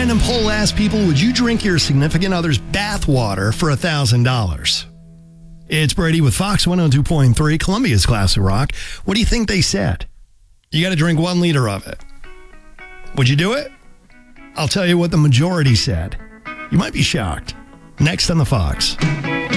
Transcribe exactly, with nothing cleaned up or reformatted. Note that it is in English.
random poll asked people, would you drink your significant other's bathwater for one thousand dollars? It's Brady with Fox one oh two point three, Columbia's Classic Rock. What do you think they said? You got to drink one liter of it. Would you do it? I'll tell you what the majority said. You might be shocked. Next on the Fox.